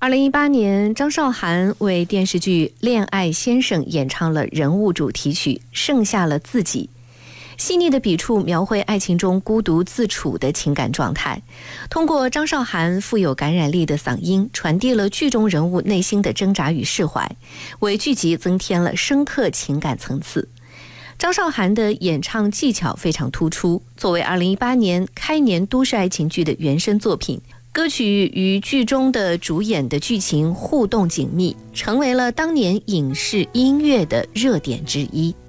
2018年，张韶涵为电视剧《恋爱先生》演唱了人物主题曲《剩下了自己》。细腻的笔触描绘爱情中孤独自处的情感状态，通过张韶涵富有感染力的嗓音，传递了剧中人物内心的挣扎与释怀，为剧集增添了深刻情感层次。张韶涵的演唱技巧非常突出，作为2018年开年都市爱情剧的原声作品，歌曲与剧中的主演的剧情互动紧密，成为了当年影视音乐的热点之一。